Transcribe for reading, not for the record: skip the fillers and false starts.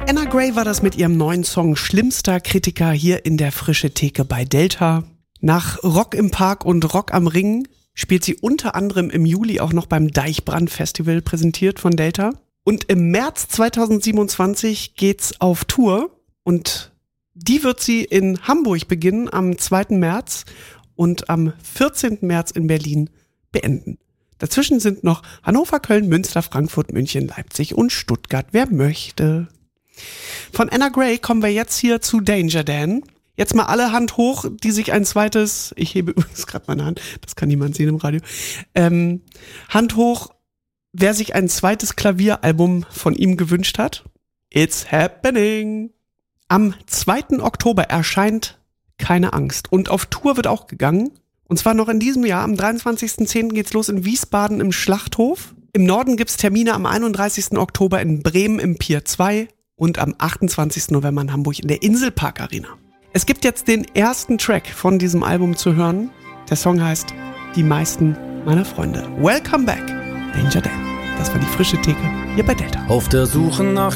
Anna Gray war das mit ihrem neuen Song Schlimmster Kritiker hier in der Frische Theke bei Delta. Nach Rock im Park und Rock am Ring spielt sie unter anderem im Juli auch noch beim Deichbrand Festival, präsentiert von Delta. Und im März 2027 geht's auf Tour und die wird sie in Hamburg beginnen am 2. März und am 14. März in Berlin beenden. Dazwischen sind noch Hannover, Köln, Münster, Frankfurt, München, Leipzig und Stuttgart. Wer möchte? Von Anna Gray kommen wir jetzt hier zu Danger Dan. Jetzt mal alle Hand hoch, die sich ein zweites, ich hebe übrigens gerade meine Hand, das kann niemand sehen im Radio, Hand hoch, wer sich ein zweites Klavieralbum von ihm gewünscht hat. It's happening. Am 2. Oktober erscheint Keine Angst und auf Tour wird auch gegangen. Und zwar noch in diesem Jahr, am 23.10. geht's los in Wiesbaden im Schlachthof. Im Norden gibt's Termine am 31. Oktober in Bremen im Pier 2 und am 28. November in Hamburg in der Inselpark Arena. Es gibt jetzt den ersten Track von diesem Album zu hören. Der Song heißt Die meisten meiner Freunde. Welcome back, Danger Dan. Das war die Frische Theke hier bei Delta. Auf der Suche nach